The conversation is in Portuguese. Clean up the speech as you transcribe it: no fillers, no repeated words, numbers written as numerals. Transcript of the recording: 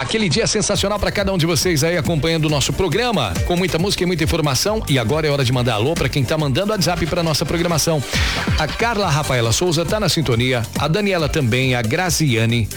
Aquele dia sensacional para cada um de vocês aí acompanhando o nosso programa, com muita música e muita informação. E agora é hora de mandar alô para quem tá mandando WhatsApp para nossa programação. A Carla Rafaela Souza tá na sintonia, a Daniela também, a Graziane,